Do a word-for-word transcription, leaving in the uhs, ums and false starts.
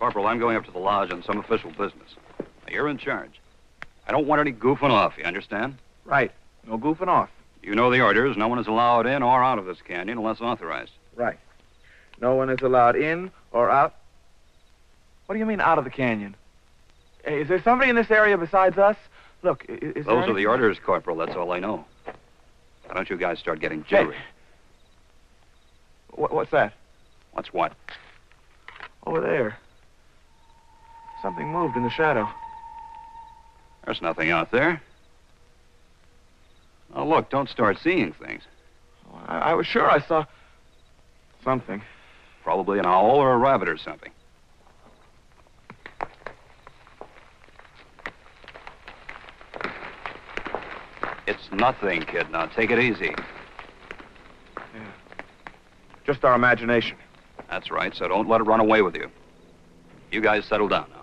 Corporal, I'm going up to the lodge on some official business. Now, you're in charge. I don't want any goofing off, you understand? Right. No goofing off. You know the orders. No one is allowed in or out of this canyon unless authorized. Right. No one is allowed in or out. What do you mean out of the canyon? Hey, is there somebody in this area besides us? Look, is, is Those there are any... the orders, Corporal. That's all I know. Why don't you guys start getting jittery? Hey. What, what's that? What's what? Over there. Something moved in the shadow. There's nothing out there. Oh, look, don't start seeing things. I, I was sure I saw something. Probably an owl or a rabbit or something. It's nothing, kid. Now, take it easy. Yeah. Just our imagination. That's right, so don't let it run away with you. You guys settle down now.